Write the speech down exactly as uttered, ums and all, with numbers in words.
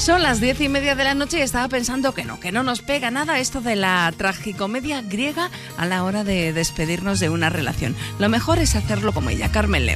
Son las diez y media de la noche y estaba pensando que no, que no nos pega nada esto de la tragicomedia griega a la hora de despedirnos de una relación. Lo mejor es hacerlo como ella, Carmen Lema.